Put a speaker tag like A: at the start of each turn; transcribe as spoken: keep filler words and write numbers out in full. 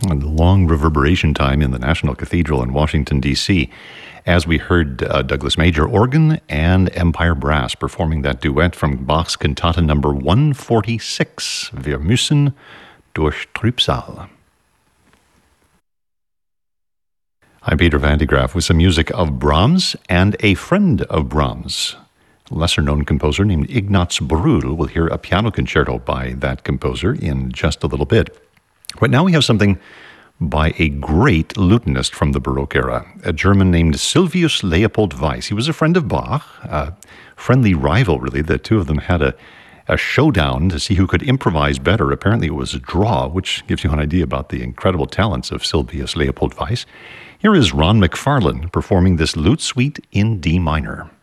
A: And the long reverberation time in the National Cathedral in Washington, D C, as we heard uh, Douglas Major organ and Empire Brass performing that duet from Bach's Cantata number one forty-six, Wir müssen durch Trübsal. I'm Peter Van de Graaff with some music of Brahms and a friend of Brahms. Lesser-known composer named Ignaz Brühl. We'll hear a piano concerto by that composer in just a little bit. But now we have something by a great lutenist from the Baroque era, a German named Sylvius Leopold Weiss. He was a friend of Bach, a friendly rival, really. The two of them had a, a showdown to see who could improvise better. Apparently it was a draw, which gives you an idea about the incredible talents of Sylvius Leopold Weiss. Here is Ron McFarlane performing this lute suite in D minor.